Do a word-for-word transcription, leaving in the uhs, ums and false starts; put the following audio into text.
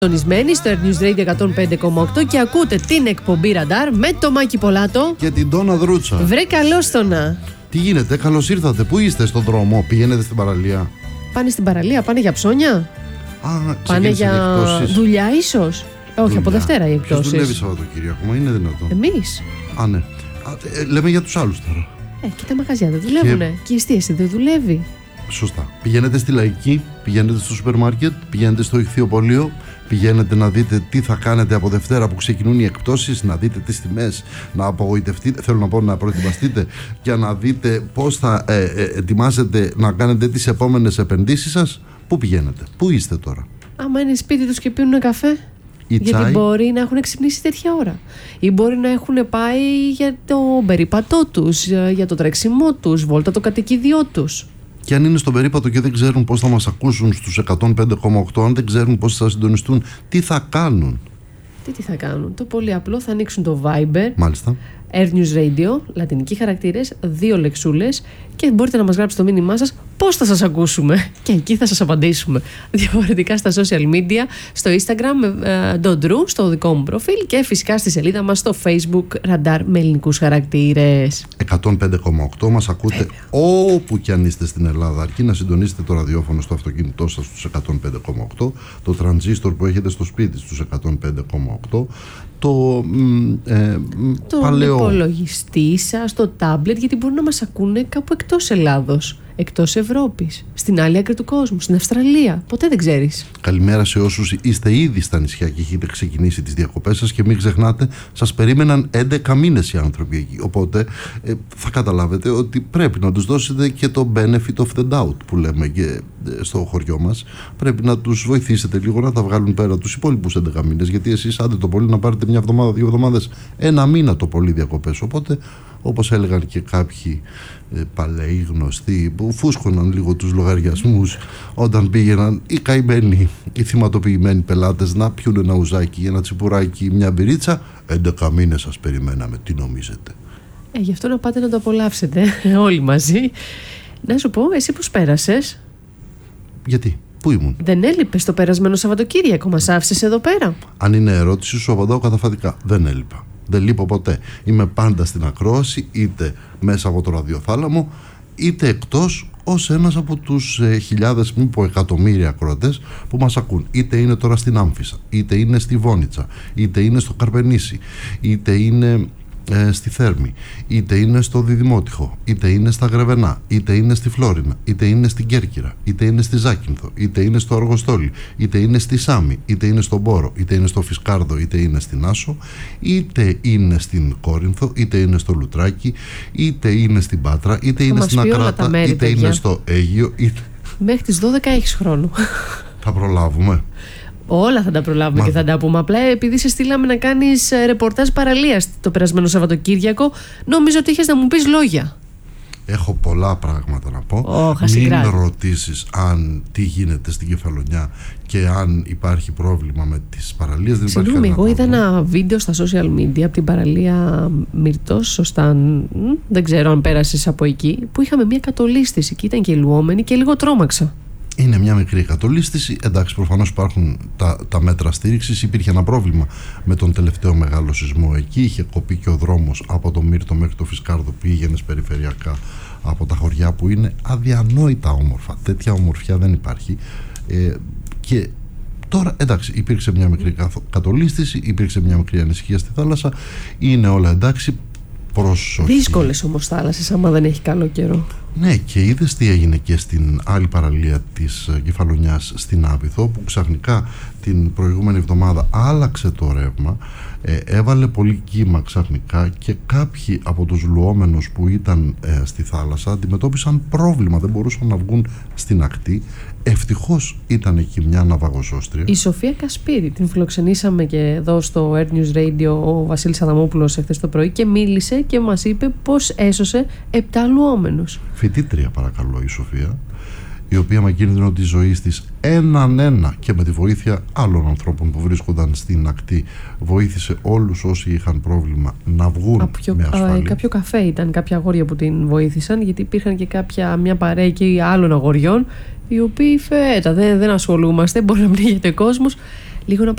Συντονισμένοι στο Air News Radio εκατόν πέντε κόμμα οκτώ και ακούτε την εκπομπή Ραντάρ με το Μάκη Πολάτο και την Τόνα Δρούτσα. Βρε καλώς το να. Τι γίνεται, καλώς ήρθατε. Πού είστε στον δρόμο, πηγαίνετε στην παραλία? Πάνε στην παραλία, πάνε για ψώνια. Α, πάνε για εκπτώσεις. δουλειά ίσως. Δουλειά. Όχι, από Δευτέρα οι εκπτώσεις. Ποιος δουλεύει Σαββατοκύριακο, μα είναι δυνατόν? Εμείς. Α, ναι. Α, ε, λέμε για τους άλλους τώρα. Ε, και τα μαγαζιά δεν δουλεύουνε. Και, και η εστίαση δεν δουλεύει. Σωστά. Πηγαίνετε στη Λαϊκή, πηγαίνετε στο σούπερ μάρκετ, πηγαίνετε στο Ιχθυοπωλείο, πηγαίνετε να δείτε τι θα κάνετε από Δευτέρα που ξεκινούν οι εκπτώσεις, να δείτε τις τιμές, να απογοητευτείτε, θέλω να πω να προετοιμαστείτε και να δείτε πώς θα ε, ε, ετοιμάσετε να κάνετε τις επόμενες επενδύσεις σας. Πού πηγαίνετε, πού είστε τώρα? Άμα είναι σπίτι τους και πίνουν καφέ. Ή Γιατί τσάι. μπορεί να έχουν ξυπνήσει τέτοια ώρα. Ή μπορεί να έχουν πάει για το περίπατό τους, για το τρέξιμό τους, βόλτα το κατοικίδιό τους. Και αν είναι στον περίπατο και δεν ξέρουν πώς θα μας ακούσουν στους εκατόν πέντε κόμμα οκτώ, αν δεν ξέρουν πώς θα συντονιστούν, τι θα κάνουν? Τι, τι θα κάνουν? Το πολύ απλό, θα ανοίξουν το Viber. Μάλιστα. Air News Radio, λατινικοί χαρακτήρες, δύο λεξούλες και μπορείτε να μας γράψετε το μήνυμά σας πώς θα σας ακούσουμε και εκεί θα σας απαντήσουμε. Διαφορετικά στα social media, στο Instagram με Ντοντρού, στο δικό μου προφίλ και φυσικά στη σελίδα μας στο Facebook Ραντάρ με ελληνικούς χαρακτήρες. εκατόν πέντε κόμμα οκτώ μας ακούτε Βέβαια. όπου κι αν είστε στην Ελλάδα, αρκεί να συντονίσετε το ραδιόφωνο στο αυτοκίνητό σας στους εκατόν πέντε κόμμα οκτώ, το τρανζίστορ που έχετε στο σπίτι στους εκατόν πέντε κόμμα οκτώ, το, ε, το παλαιό υπολογιστή σας, το τάμπλετ, γιατί μπορούν να μας ακούνε κάπου εκτός Ελλάδος, εκτός Ευρώπης, στην άλλη άκρη του κόσμου, στην Αυστραλία. Ποτέ δεν ξέρεις. Καλημέρα σε όσους είστε ήδη στα νησιά και έχετε ξεκινήσει τις διακοπές σας και μην ξεχνάτε, σας περίμεναν έντεκα μήνες οι άνθρωποι εκεί. Οπότε ε, θα καταλάβετε ότι πρέπει να τους δώσετε και το benefit of the doubt που λέμε και ε, στο χωριό μας. Πρέπει να τους βοηθήσετε λίγο να τα βγάλουν πέρα τους υπόλοιπους έντεκα μήνες. Γιατί εσείς άντε το πολύ να πάρετε μια εβδομάδα, δύο εβδομάδες, ένα μήνα το πολύ διακοπές. Οπότε, όπως έλεγαν και κάποιοι ε, παλαιοί γνωστοί που φούσκωναν λίγο τους λογαριασμούς όταν πήγαιναν οι καημένοι, οι θυματοποιημένοι πελάτες να πιούν ένα ουζάκι, ένα τσιπουράκι, μια μπυρίτσα, έντεκα μήνες σας περιμέναμε, τι νομίζετε? Ε, γι' αυτό να πάτε να το απολαύσετε όλοι μαζί. Να σου πω, εσύ πώς πέρασες? Γιατί, πού ήμουν? Δεν έλειπες το περασμένο Σαββατοκύριακο, μας άφησες εδώ πέρα? Αν είναι ερώτηση, σου απαντάω καταφατικά. Δεν έλειπα. Δεν λείπω ποτέ. Είμαι πάντα στην ακρόαση, είτε μέσα από το ραδιοθάλαμο, είτε εκτός, ως ένας από τους ε, χιλιάδες, μη πω εκατομμύρια ακροατές που μας ακούν. Είτε είναι τώρα στην Άμφισσα, είτε είναι στη Βόνιτσα, είτε είναι στο Καρπενήσι, είτε είναι ε, στη Θέρμη, είτε είναι στο Διδημότυχο, είτε είναι στα Γρεβενά, είτε είναι στη Φλόρινα, είτε είναι στην Κέρκυρα, είτε είναι στη Ζάκυνθο, είτε είναι στο Αργοστόλι, είτε είναι στη Σάμι, είτε είναι στον Πόρο, είτε είναι στο Φισκάρδο, είτε είναι στην Άσο, είτε είναι στην Κόρινθο, είτε είναι στο Λουτράκι, είτε είναι στην Πάτρα, είτε είναι στην Ακράτα, μέρη, είτε παιδιά. είναι στο Αίγυο. Είτε... Μέχρι τις δώδεκα έχεις χρόνο. Θα προλάβουμε. Όλα θα τα προλάβουμε Μα... και θα τα πούμε. Απλά επειδή σε στείλαμε να κάνεις ρεπορτάζ παραλίας το περασμένο Σαββατοκύριακο, νόμιζα ότι είχες να μου πεις λόγια. Έχω πολλά πράγματα να πω. Oh, Μην ρωτήσεις αν τι γίνεται στην Κεφαλονιά και αν υπάρχει πρόβλημα με τις παραλίες. Δεν υπάρχει Συγγνώμη, εγώ είδα πρόβλημα. ένα βίντεο στα social media από την παραλία Μυρτός, σωστά, δεν ξέρω αν πέρασες από εκεί, που είχαμε μια κατολίσθηση και ήταν και λουόμενη και λίγο τρόμαξα. Είναι μια μικρή κατολίσθηση. Εντάξει, προφανώς υπάρχουν τα, τα μέτρα στήριξης. Υπήρχε ένα πρόβλημα με τον τελευταίο μεγάλο σεισμό εκεί. Είχε κοπεί και ο δρόμος από το Μύρτο μέχρι το Φισκάρδο, πήγαινες περιφερειακά από τα χωριά που είναι αδιανόητα όμορφα. Τέτοια ομορφιά δεν υπάρχει. Ε, και τώρα, εντάξει, υπήρξε μια μικρή κατολίσθηση, υπήρξε μια μικρή ανησυχία στη θάλασσα. Είναι όλα εντάξει. Προσοχή. Δύσκολες όμως θάλασσες άμα δεν έχει καλό καιρό. Ναι, και είδες τι έγινε και στην άλλη παραλία της Κεφαλονιάς, στην Άπειθο, που ξαφνικά την προηγούμενη εβδομάδα άλλαξε το ρεύμα, ε, έβαλε πολύ κύμα ξαφνικά και κάποιοι από τους λουόμενους που ήταν ε, στη θάλασσα αντιμετώπισαν πρόβλημα, δεν μπορούσαν να βγουν στην ακτή. Ευτυχώς ήταν εκεί μια ναυαγοσώστρια. Η Σοφία Κασπίρη, την φιλοξενήσαμε και εδώ στο Air News Radio ο Βασίλης Αδαμόπουλος εχθές το πρωί και μίλησε και μας είπε πως έσωσε επτά λουόμενους. Φοιτήτρια παρακαλώ η Σοφία, η οποία με κίνδυνο της ζωής της έναν ένα και με τη βοήθεια άλλων ανθρώπων που βρίσκονταν στην ακτή βοήθησε όλους όσοι είχαν πρόβλημα να βγουν Απιο, με ασφάλεια. Α, κάποιο καφέ ήταν κάποια αγόρια που την βοήθησαν, γιατί υπήρχαν και κάποια, μια παρέα εκεί άλλων αγοριών οι οποίοι φέτα, δεν, δεν ασχολούμαστε, μπορεί να πνίγεται κόσμος. Λίγο να